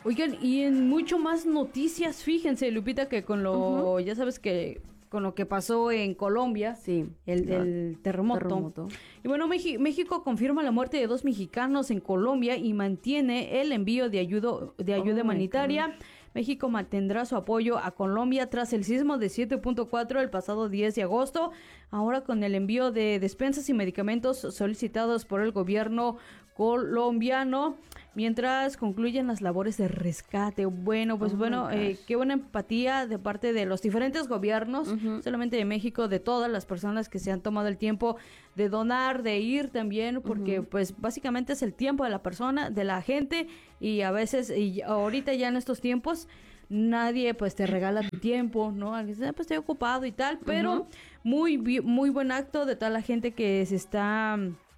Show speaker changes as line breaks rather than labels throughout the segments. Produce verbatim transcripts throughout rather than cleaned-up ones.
Oigan, y en mucho más noticias, fíjense, Lupita, que con lo, uh-huh. ya sabes que con lo que pasó en Colombia,
sí,
el,
no,
el terremoto.
terremoto.
Y bueno, Meji- México confirma la muerte de dos mexicanos en Colombia y mantiene el envío de ayuda, de ayuda
oh
humanitaria. México mantendrá su apoyo a Colombia tras el sismo de siete punto cuatro el pasado diez de agosto, ahora con el envío de despensas y medicamentos solicitados por el gobierno colombiano, mientras concluyen las labores de rescate. Bueno, pues oh bueno, eh, qué buena empatía de parte de los diferentes gobiernos, uh-huh. solamente de México, de todas las personas que se han tomado el tiempo de donar, de ir también, porque uh-huh. pues básicamente es el tiempo de la persona, de la gente, y a veces, y ahorita ya en estos tiempos, nadie pues te regala tu tiempo, ¿no? Pues estoy ocupado y tal, pero uh-huh. muy, muy buen acto de toda la gente que se está...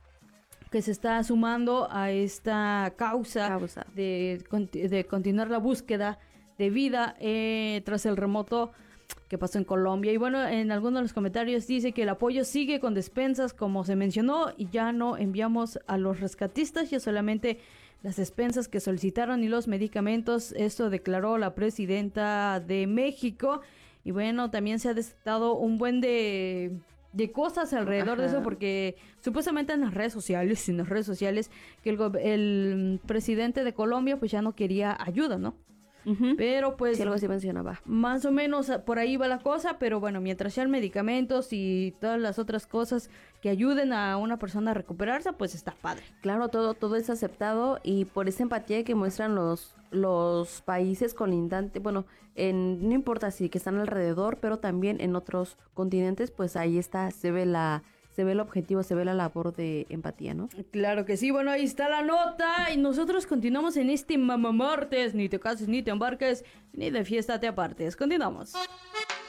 que se está sumando a esta causa,
causa.
De, de continuar la búsqueda de vida eh, tras el remoto que pasó en Colombia. Y bueno, en algunos de los comentarios dice que el apoyo sigue con despensas, como se mencionó, y ya no enviamos a los rescatistas, ya solamente las despensas que solicitaron y los medicamentos. Esto declaró la presidenta de México. Y bueno, también se ha desatado un buen de... de cosas alrededor Ajá. de eso, porque supuestamente en las redes sociales, en las redes sociales, que el, el presidente de Colombia pues ya no quería ayuda, ¿no? Uh-huh. Pero pues...
Sí, algo así mencionaba.
Más o menos por ahí va la cosa, pero bueno, mientras sean medicamentos y todas las otras cosas que ayuden a una persona a recuperarse, pues está padre.
Claro, todo, todo es aceptado, y por esa empatía que muestran los, los países colindantes, bueno, en, no importa si que están alrededor, pero también en otros continentes, pues ahí está, se ve la... se ve el objetivo, se ve la labor de empatía, ¿no?
Claro que sí. Bueno, ahí está la nota y nosotros continuamos en este Mamá Martes. Ni te cases, ni te embarques, ni de fiesta te apartes. Continuamos.